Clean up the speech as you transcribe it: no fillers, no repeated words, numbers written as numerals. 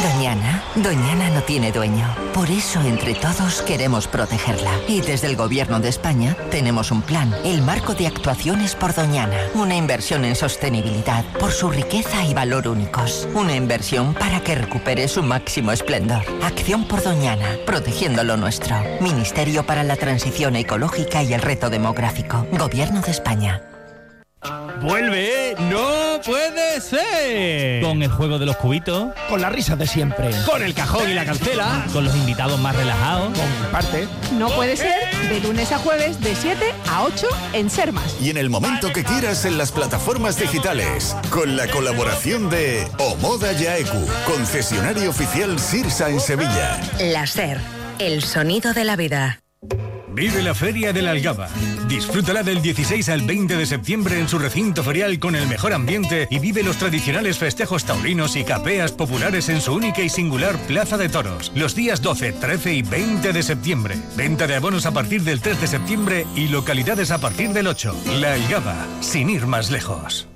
Doñana no tiene dueño. Por eso, entre todos, queremos protegerla. Y desde el Gobierno de España tenemos un plan, el Marco de Actuaciones por Doñana. Una inversión en sostenibilidad por su riqueza y valor únicos. Una inversión para que recupere su máximo esplendor. Acción por Doñana, protegiendo lo nuestro. Ministerio para la Transición Ecológica y el Reto Demográfico. Gobierno de España. ¡Vuelve! ¡No puede ser! Con el juego de los cubitos. Con la risa de siempre. Con el cajón y la cancela. Con los invitados más relajados. Con mi parte. No puede ser, de lunes a jueves, de 7 a 8 en Ser Más. Y en el momento que quieras en las plataformas digitales. Con la colaboración de Omoda Yaeku, concesionario oficial Sirsa en Sevilla. La Ser, el sonido de la vida. Vive la Feria de la Algaba. Disfrútala del 16 al 20 de septiembre en su recinto ferial con el mejor ambiente y vive los tradicionales festejos taurinos y capeas populares en su única y singular Plaza de Toros. Los días 12, 13 y 20 de septiembre. Venta de abonos a partir del 3 de septiembre y localidades a partir del 8. La Algaba, sin ir más lejos.